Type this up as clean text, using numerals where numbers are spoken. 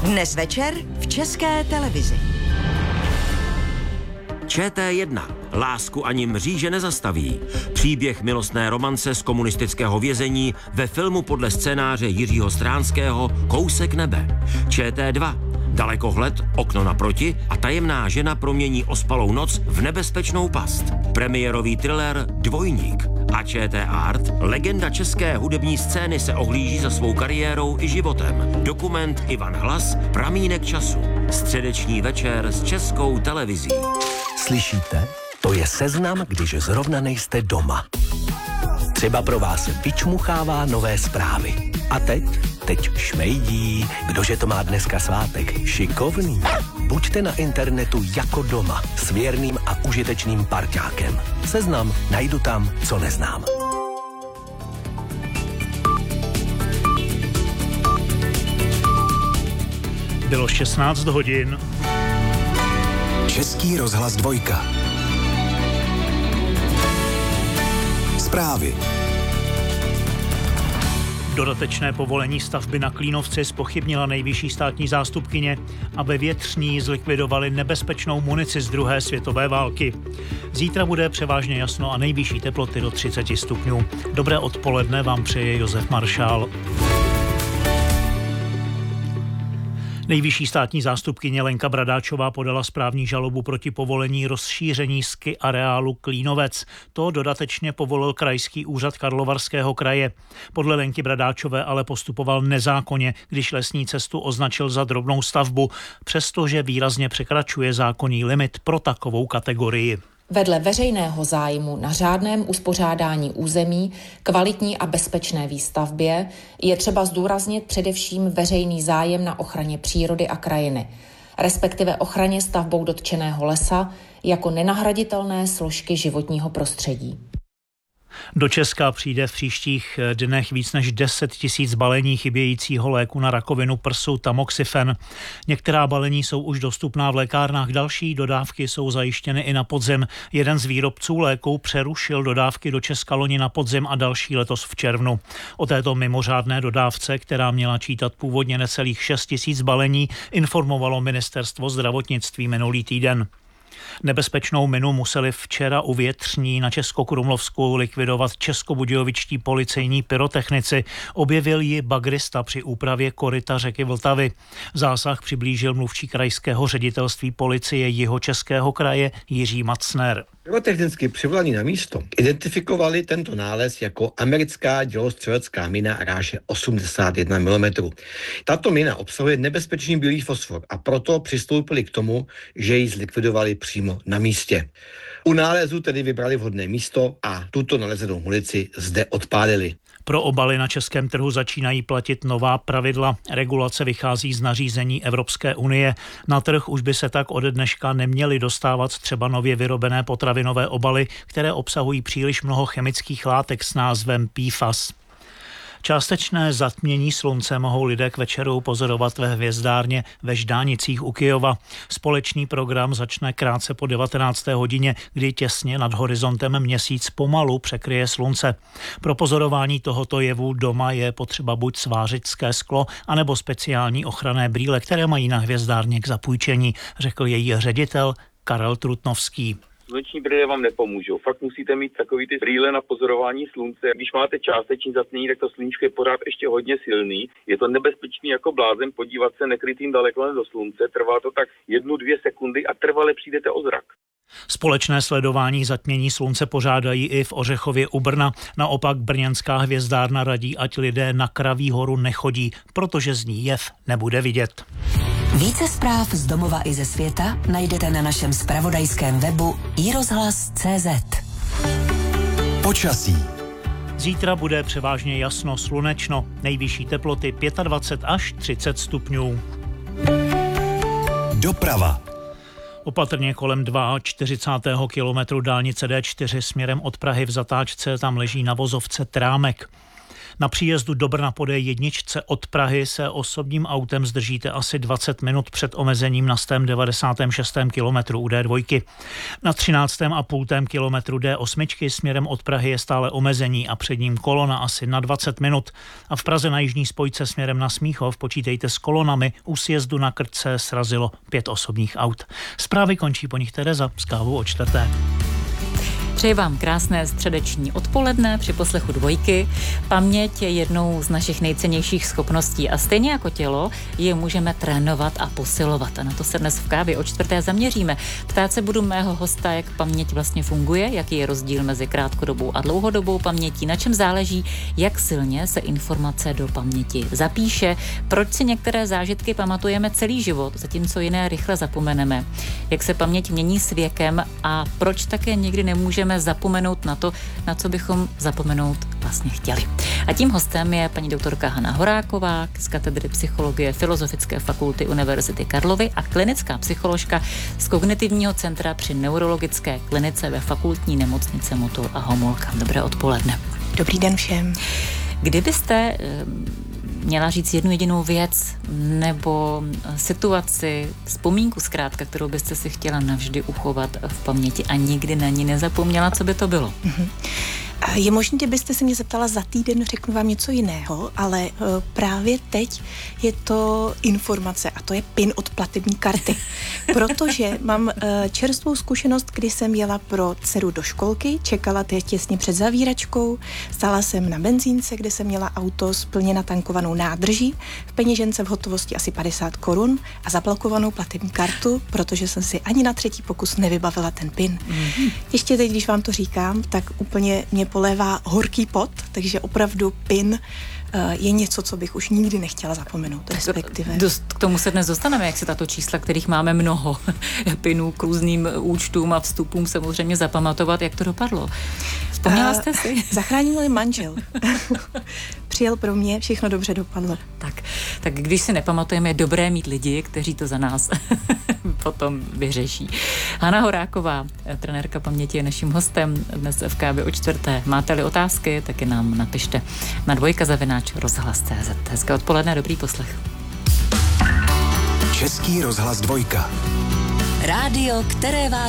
Dnes večer v České televizi. ČT1. Lásku ani mříže nezastaví. Příběh milostné romance z komunistického vězení ve filmu podle scénáře Jiřího Stránského Kousek nebe. ČT2. Dalekohled, okno naproti a tajemná žena promění ospalou noc v nebezpečnou past. Premiérový thriller Dvojník. A ČT Art, legenda české hudební scény, se ohlíží za svou kariérou i životem. Dokument Ivan Hlas, Pramínek času. Středeční večer s Českou televizí. Slyšíte? To je seznam, když zrovna nejste doma. Třeba pro vás vyčmuchává nové zprávy. A teď šmejdí, kdože to má dneska svátek, šikovný. Buďte na internetu jako doma, s věrným a užitečným parťákem. Seznam najdu tam, co neznám. Bylo 16 hodin. Český rozhlas 2. Zprávy. Dodatečné povolení stavby na Klínovci zpochybnila nejvyšší státní zástupkyně a ve Větřní zlikvidovali nebezpečnou munici z druhé světové války. Zítra bude převážně jasno a nejvyšší teploty do 30 stupňů. Dobré odpoledne vám přeje Josef Maršál. Nejvyšší státní zástupkyně Lenka Bradáčová podala správní žalobu proti povolení rozšíření ski areálu Klínovec. To dodatečně povolil Krajský úřad Karlovarského kraje. Podle Lenky Bradáčové ale postupoval nezákonně, když lesní cestu označil za drobnou stavbu, přestože výrazně překračuje zákonný limit pro takovou kategorii. Vedle veřejného zájmu na řádném uspořádání území, kvalitní a bezpečné výstavbě je třeba zdůraznit především veřejný zájem na ochraně přírody a krajiny, respektive ochraně stavbou dotčeného lesa jako nenahraditelné složky životního prostředí. Do Česka přijde v příštích dnech víc než 10 000 balení chybějícího léku na rakovinu prsu Tamoxifen. Některá balení jsou už dostupná v lékárnách, další dodávky jsou zajištěny i na podzim. Jeden z výrobců léku přerušil dodávky do Česka loni na podzim a další letos v červnu. O této mimořádné dodávce, která měla čítat původně necelých 6 000 balení, informovalo Ministerstvo zdravotnictví minulý týden. Nebezpečnou minu museli včera u Větřní na Českokrumlovsku likvidovat českobudějovičtí policejní pyrotechnici. Objevil ji bagrista při úpravě koryta řeky Vltavy. Zásah přiblížil mluvčí krajského ředitelství policie Jihočeského kraje Jiří Macner. Pyrotechnicky přivolaní na místo identifikovali tento nález jako americká dělostřelecká mina ráže 81 mm. Tato mina obsahuje nebezpečný bílý fosfor a proto přistoupili k tomu, že ji zlikvidovali přímo na místě. U nálezu tedy vybrali vhodné místo a tuto nalezenou munici zde odpálili. Pro obaly na českém trhu začínají platit nová pravidla. Regulace vychází z nařízení Evropské unie. Na trh už by se tak ode dneška neměly dostávat třeba nově vyrobené potravinové obaly, které obsahují příliš mnoho chemických látek s názvem PFAS. Částečné zatmění slunce mohou lidé k večeru pozorovat ve hvězdárně ve Ždánicích u Kyjova. Společný program začne krátce po 19. hodině, kdy těsně nad horizontem měsíc pomalu překryje slunce. Pro pozorování tohoto jevu doma je potřeba buď svářičské sklo, anebo speciální ochranné brýle, které mají na hvězdárně k zapůjčení, řekl její ředitel Karel Trutnovský. Sluneční brýle vám nepomůžou. Fakt musíte mít takový ty brýle na pozorování slunce. Když máte částečný zatmění, tak to sluníčko je pořád ještě hodně silný. Je to nebezpečný jako blázen podívat se nekrytým dalekohled do slunce. Trvá to tak 1-2 sekundy a trvale přijdete o zrak. Společné sledování zatmění slunce pořádají i v Ořechově u Brna. Naopak brněnská hvězdárna radí, ať lidé na Kraví horu nechodí, protože z ní jev nebude vidět. Více zpráv z domova i ze světa najdete na našem zpravodajském webu iRozhlas.cz. Počasí. Zítra bude převážně jasno, slunečno, nejvyšší teploty 25 až 30 stupňů. Doprava. Opatrně kolem 42. kilometru dálnice D4 směrem od Prahy v zatáčce, tam leží na vozovce Trámek. Na příjezdu do Brna po D1 od Prahy se osobním autem zdržíte asi 20 minut před omezením na 96. kilometru u D2. Na 13,5 kilometru D8 směrem od Prahy je stále omezení a před ním kolona asi na 20 minut. A v Praze na jižní spojce směrem na Smíchov počítejte s kolonami. U sjezdu na Krtce srazilo 5 osobních aut. Zprávy končí po nich Tereza s kávou o 4. Přeji vám krásné středeční odpoledne při poslechu Dvojky. Paměť je jednou z našich nejcennějších schopností a stejně jako tělo je můžeme trénovat a posilovat. A na to se dnes v kávě o 4. zaměříme. Ptát se budu mého hosta, jak paměť vlastně funguje, jaký je rozdíl mezi krátkodobou a dlouhodobou pamětí, na čem záleží, jak silně se informace do paměti zapíše, proč si některé zážitky pamatujeme celý život, zatímco jiné rychle zapomeneme, jak se paměť mění s věkem a proč také někdy nemůžeme zapomenout na to, na co bychom zapomenout vlastně chtěli. A tím hostem je paní doktorka Hana Horáková z katedry psychologie Filozofické fakulty Univerzity Karlovy a klinická psycholožka z Kognitivního centra při neurologické klinice ve fakultní nemocnice Motol a Homolka. Dobré odpoledne. Dobrý den všem. Kdybyste měla říct jednu jedinou věc nebo situaci, vzpomínku zkrátka, kterou byste si chtěla navždy uchovat v paměti a nikdy na ní nezapomněla, co by to bylo? Je možné, že byste se mě zeptala za týden, řeknu vám něco jiného, ale právě teď je to informace a to je PIN od platební karty. Protože mám čerstvou zkušenost, kdy jsem jela pro dceru do školky, čekala těsně před zavíračkou, stála jsem na benzínce, kde jsem měla auto s plně natankovanou nádrží, v peněžence v hotovosti asi 50 korun a zablokovanou platební kartu, protože jsem si ani na třetí pokus nevybavila ten PIN. Ještě teď, když vám to říkám, tak úplně mě polévá horký pot, takže opravdu PIN je něco, co bych už nikdy nechtěla zapomenout, respektive. K tomu se dnes dostaneme, jak se tato čísla, kterých máme mnoho PINů k různým účtům a vstupům samozřejmě zapamatovat, jak to dopadlo. Vzpomněla jste si? Zachránil je manžel. Přijel pro mě, všechno dobře dopadlo. Tak když si nepamatujeme, je dobré mít lidi, kteří to za nás potom vyřeší. Hana Horáková, trenérka paměti, je naším hostem dnes v kávě o 4. Máte-li otázky, taky nám napište na dvojka@rozhlas.cz. Hezké odpoledne, dobrý poslech. Český rozhlas 2. Rádio, které vás